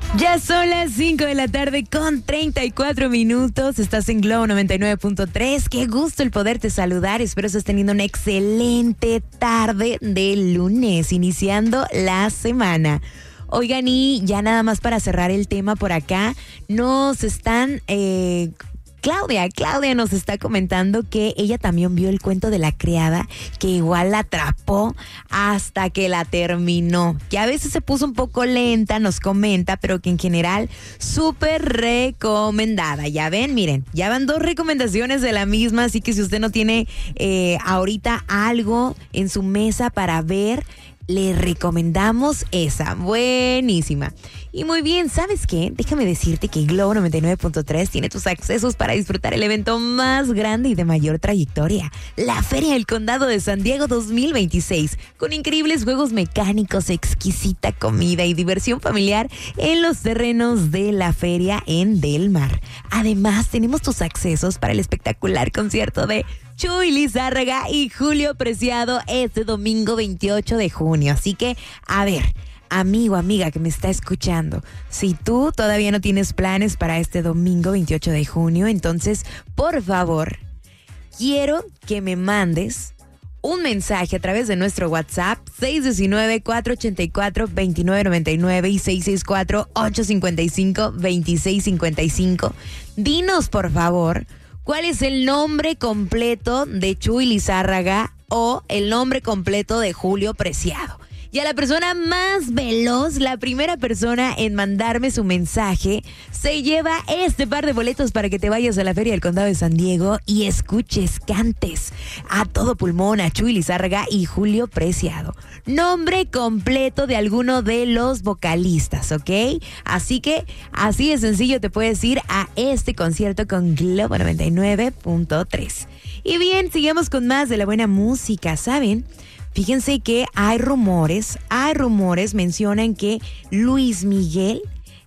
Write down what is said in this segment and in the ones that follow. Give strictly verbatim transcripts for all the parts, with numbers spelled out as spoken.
Ya son las cinco de la tarde con treinta y cuatro minutos. Estás en Globo noventa y nueve punto tres. Qué gusto el poderte saludar. Espero estés teniendo una excelente tarde de lunes, iniciando la semana. Oigan, y ya nada más para cerrar el tema por acá, nos están... Eh, Claudia, Claudia nos está comentando que ella también vio el cuento de la criada, que igual la atrapó hasta que la terminó, que a veces se puso un poco lenta, nos comenta, pero que en general súper recomendada. Ya ven, miren, ya van dos recomendaciones de la misma, así que si usted no tiene eh, ahorita algo en su mesa para ver, le recomendamos esa, buenísima. Y muy bien, ¿sabes qué? Déjame decirte que Globo noventa y nueve punto tres tiene tus accesos para disfrutar el evento más grande y de mayor trayectoria, la Feria del Condado de San Diego dos mil veintiséis, con increíbles juegos mecánicos, exquisita comida y diversión familiar en los terrenos de la feria en Del Mar. Además, tenemos tus accesos para el espectacular concierto de Chuy Lizárraga y Julio Preciado este domingo veintiocho de junio. Así que, a ver, amigo, amiga que me está escuchando, si tú todavía no tienes planes para este domingo veintiocho de junio, entonces, por favor, quiero que me mandes un mensaje a través de nuestro WhatsApp seis uno nueve, cuatro ocho cuatro, dos nueve nueve nueve y seis seis cuatro, ocho cinco cinco, dos seis cinco cinco. Dinos, por favor, ¿cuál es el nombre completo de Chuy Lizárraga o el nombre completo de Julio Preciado? Y a la persona más veloz, la primera persona en mandarme su mensaje, se lleva este par de boletos para que te vayas a la Feria del Condado de San Diego y escuches, cantes a todo pulmón a Chuy Lizárraga y Julio Preciado. Nombre completo de alguno de los vocalistas, ¿ok? Así que así de sencillo te puedes ir a este concierto con Globo noventa y nueve punto tres. Y bien, sigamos con más de la buena música, ¿saben? Fíjense que hay rumores, hay rumores, mencionan que Luis Miguel,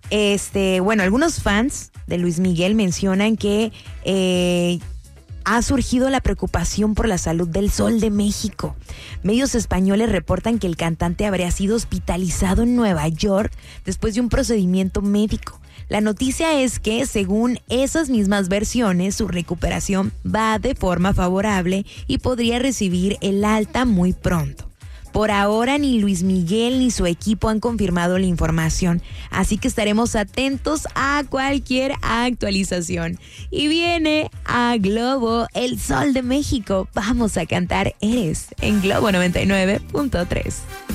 este, bueno, algunos fans de Luis Miguel mencionan que eh, ha surgido la preocupación por la salud del Sol de México. Medios españoles reportan que el cantante habría sido hospitalizado en Nueva York después de un procedimiento médico. La noticia es que, según esas mismas versiones, su recuperación va de forma favorable y podría recibir el alta muy pronto. Por ahora, ni Luis Miguel ni su equipo han confirmado la información, así que estaremos atentos a cualquier actualización. Y viene a Globo el Sol de México. Vamos a cantar Eres en Globo noventa y nueve punto tres.